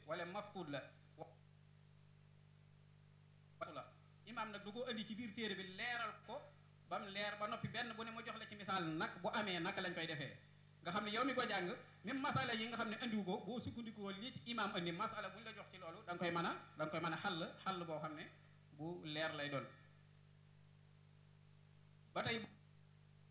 wala mafqud la imaam nag du ko indi ci biir téere bi leeral ko ba mu leer ba noppi benn bu ne mu jox la ci misaal nag bu amee naka lañ koy defee nga xam ne yow mi ko jàng même masala yi nga xam ne andiwu ko boo sukkandikoo lii ci imaam andi masala bu ñu la jox ci loolu da nga koy mën a xàll boo xam ne bu leer lay doon ba tey